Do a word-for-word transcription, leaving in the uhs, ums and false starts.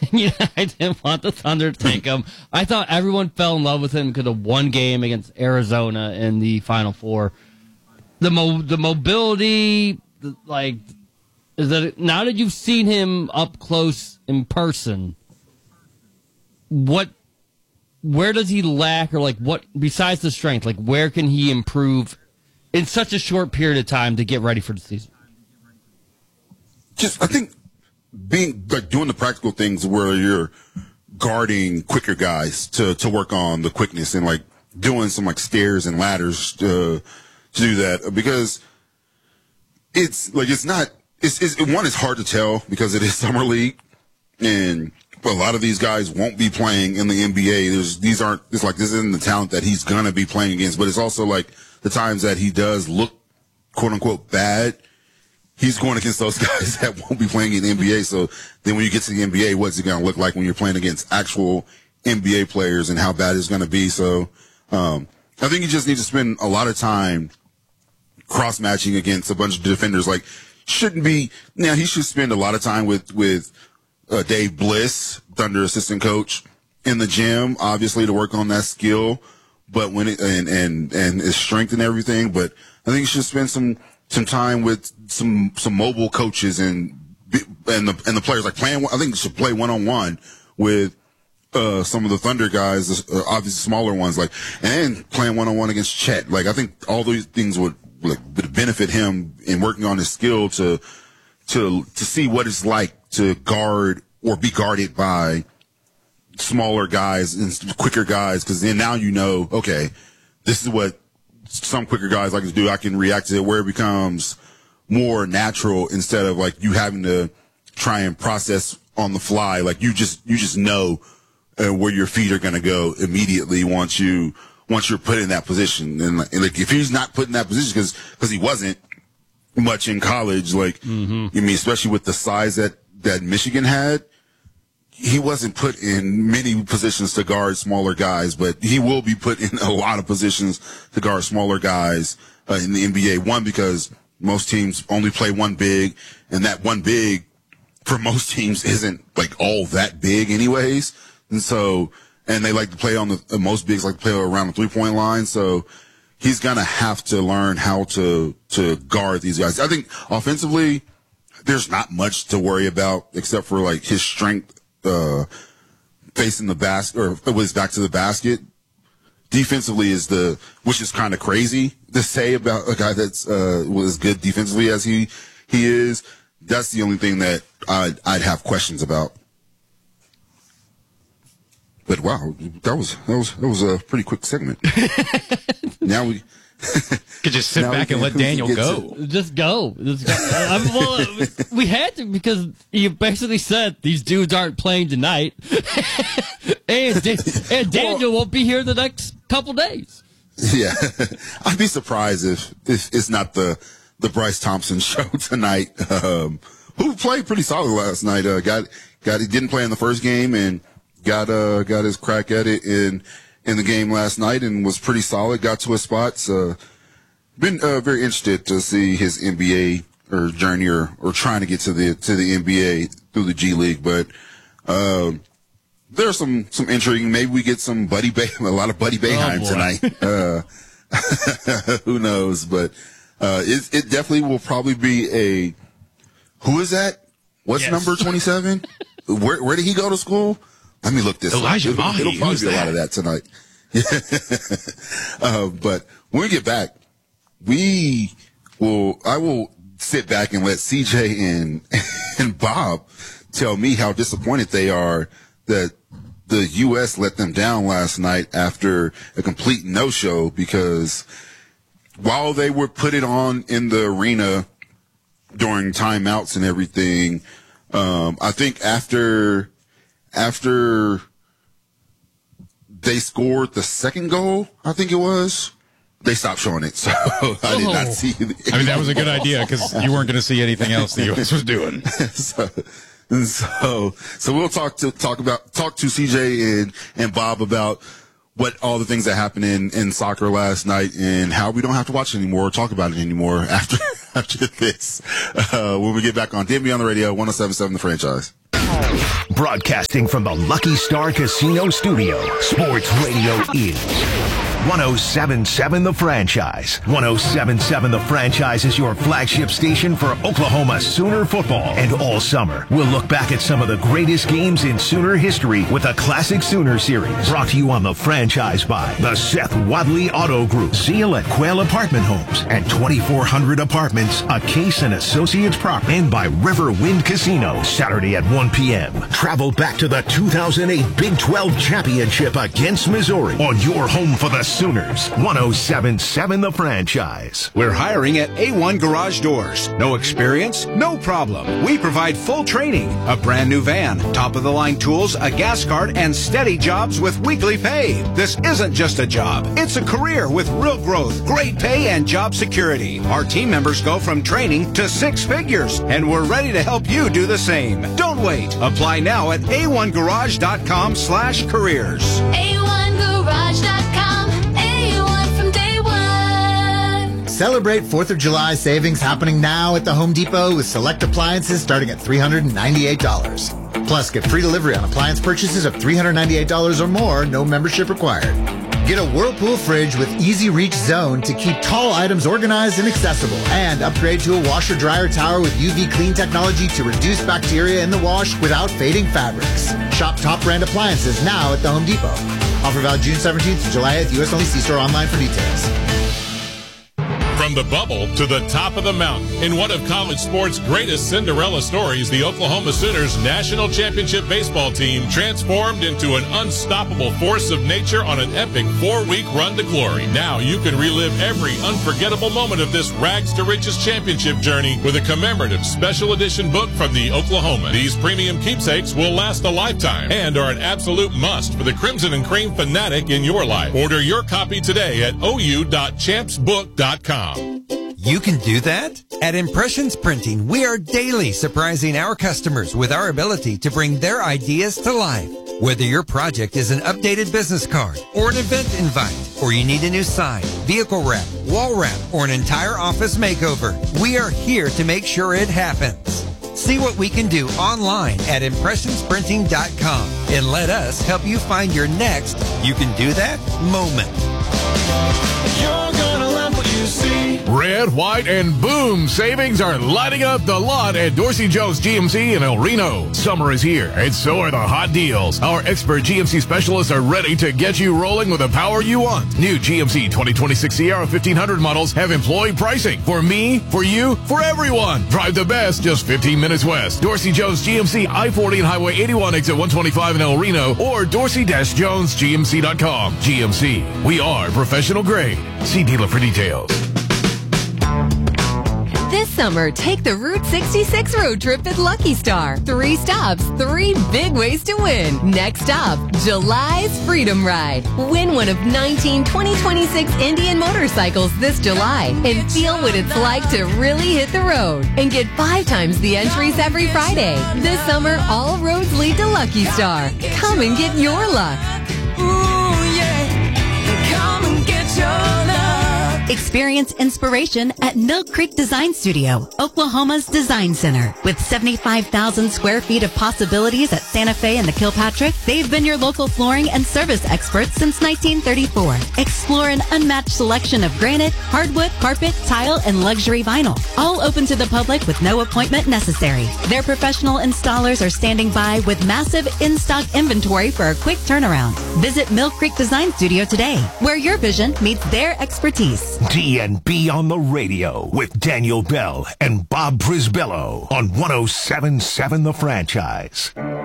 you know, I didn't want the Thunder to take him. I thought everyone fell in love with him because of one game against Arizona in the Final Four. The mo- the mobility, the, like, is that now that you've seen him up close in person, what, where does he lack, or like what besides the strength, like where can he improve in such a short period of time to get ready for the season? Just, I think being like doing the practical things where you're guarding quicker guys to to work on the quickness and like doing some like stairs and ladders to, to do that, because it's like it's not it's, it's one it's hard to tell because it is summer league and a lot of these guys won't be playing in the N B A. There's these aren't it's like this isn't the talent that he's gonna be playing against, but it's also like the times that he does look quote unquote bad. He's going against those guys that won't be playing in the N B A. So then when you get to the N B A, what's it going to look like when you're playing against actual N B A players and how bad it's going to be? So um, I think you just need to spend a lot of time cross-matching against a bunch of defenders. Like, shouldn't be – now, he should spend a lot of time with, with uh, Dave Bliss, Thunder assistant coach, in the gym, obviously, to work on that skill but when it, and, and, and his strength and everything. But I think you should spend some – some time with some some mobile coaches and and the and the players, like playing. I think you should play one on one with uh, some of the Thunder guys, uh, obviously smaller ones, like and playing one on one against Chet. Like I think all those things would like would benefit him in working on his skill to to to see what it's like to guard or be guarded by smaller guys and quicker guys. Because then now you know, okay, this is what some quicker guys like to do. I can react to it where it becomes more natural instead of like you having to try and process on the fly. Like you just, you just know uh, where your feet are going to go immediately once you, once you're put in that position. And, and like if he's not put in that position because, because he wasn't much in college, like, mm-hmm. I mean, especially with the size that, that Michigan had, he wasn't put in many positions to guard smaller guys, but he will be put in a lot of positions to guard smaller guys uh, in the N B A. One, because most teams only play one big, and that one big for most teams isn't like all that big anyways. And so, and they like to play on the, uh, most bigs like to play around the three point line. So he's going to have to learn how to, to guard these guys. I think offensively, there's not much to worry about except for like his strength. Uh, facing the basket or with his back to the basket. Defensively is the, which is kind of crazy to say about a guy that's, uh, was good defensively as he, he is. That's the only thing that I'd, I'd have questions about. But wow, that was, that was, that was a pretty quick segment. Now we, could just sit back and let Daniel go. To, just go. Just go. I mean, well, we had to because you basically said these dudes aren't playing tonight, and, and Daniel well, won't be here the next couple days. Yeah, I'd be surprised if, if it's not the the Bryce Thompson show tonight. Um, who played pretty solid last night? Uh, got got he didn't play in the first game and got uh got his crack at it in. in the game last night and was pretty solid, got to his spots. Uh, been uh, very interested to see his N B A or journey or, or trying to get to the to the N B A through the G League. But uh, there's some some intriguing. Maybe we get some Buddy Bay, a lot of Buddy Boeheim oh, tonight. Uh, who knows? But uh, it, it definitely will probably be a. Who is that? What's yes. number twenty-seven? where where did he go to school? Let me look this Elijah up. It'll, it'll probably be a lot of that tonight. uh, but when we get back, we will, I will sit back and let C J and, and Bob tell me how disappointed they are that the U S let them down last night after a complete no-show, because while they were put it on in the arena during timeouts and everything, um, I think after, After they scored the second goal, I think it was, they stopped showing it. So I did not see it. I mean, that was a good idea because you weren't going to see anything else the U S was doing. so, so, so we'll talk to talk about talk to C J and and Bob about what all the things that happened in, in soccer last night and how we don't have to watch it anymore or talk about it anymore after after this. Uh, when we get back on D M V on the radio, one oh seven point seven The Franchise. Broadcasting from the Lucky Star Casino Studio, Sports Radio is one oh seven point seven The Franchise. one oh seven point seven The Franchise is your flagship station for Oklahoma Sooner football. And all summer, we'll look back at some of the greatest games in Sooner history with a classic Sooner series. Brought to you on The Franchise by the Seth Wadley Auto Group, Seal at Quail Apartment Homes, and twenty-four hundred Apartments, a Case and Associates property, and by River Wind Casino, Saturday at one p.m. Travel back to the two thousand eight Big twelve Championship against Missouri on your home for the Sooners. one oh seven point seven The Franchise. We're hiring at A one Garage Doors. No experience? No problem. We provide full training, a brand new van, top-of-the-line tools, a gas card, and steady jobs with weekly pay. This isn't just a job. It's a career with real growth, great pay, and job security. Our team members go from training to six figures, and we're ready to help you do the same. Don't wait. Apply now at A one garage dot com slash careers. A one garage dot com. A one from day one. Celebrate fourth of July savings happening now at the Home Depot with select appliances starting at three hundred ninety-eight dollars. Plus, get free delivery on appliance purchases of three hundred ninety-eight dollars or more, no membership required. Get a Whirlpool fridge with Easy Reach Zone to keep tall items organized and accessible. And upgrade to a washer-dryer tower with U V clean technology to reduce bacteria in the wash without fading fabrics. Shop top brand appliances now at the Home Depot. Offer valid June seventeenth to July eighth. U S only. See store online for details. From the bubble to the top of the mountain, in one of college sports' greatest Cinderella stories, the Oklahoma Sooners national championship baseball team transformed into an unstoppable force of nature on an epic four-week run to glory. Now you can relive every unforgettable moment of this rags to riches championship journey with a commemorative special edition book from the Oklahoma. These premium keepsakes will last a lifetime and are an absolute must for the Crimson and Cream fanatic in your life. Order your copy today at o u dot champs book dot com. You can do that? At Impressions Printing, we are daily surprising our customers with our ability to bring their ideas to life. Whether your project is an updated business card or an event invite, or you need a new sign, vehicle wrap, wall wrap, or an entire office makeover, we are here to make sure it happens. See what we can do online at impressions printing dot com and let us help you find your next you can do that moment. You're gonna love what you see. Red, white, and boom savings are lighting up the lot at Dorsey Jones G M C in El Reno. Summer is here, and so are the hot deals. Our expert G M C specialists are ready to get you rolling with the power you want. New G M C twenty twenty-six Sierra fifteen hundred models have employee pricing. For me, for you, for everyone. Drive the best just fifteen minutes west. Dorsey Jones G M C, I forty and Highway eighty-one, exit one twenty-five in El Reno, or dorsey dash jones g m c dot com. G M C, we are professional grade. See dealer for details. This summer, take the Route sixty-six road trip at Lucky Star. Three stops, three big ways to win. Next stop, July's Freedom Ride. Win one of nineteen twenty twenty-six Indian motorcycles this July and feel what it's like to really hit the road. And get five times the entries every Friday. This summer, all roads lead to Lucky Star. Come and get your luck. Ooh, yeah. Come and get your love. Experience inspiration at Mill Creek Design Studio, Oklahoma's Design Center. With seventy-five thousand square feet of possibilities at Santa Fe and the Kilpatrick, they've been your local flooring and service experts since nineteen thirty-four. Explore an unmatched selection of granite, hardwood, carpet, tile, and luxury vinyl. All open to the public with no appointment necessary. Their professional installers are standing by with massive in-stock inventory for a quick turnaround. Visit Mill Creek Design Studio today, where your vision meets their expertise. D and B on the radio with Daniel Bell and Bob Brisbello on one oh seven point seven The Franchise.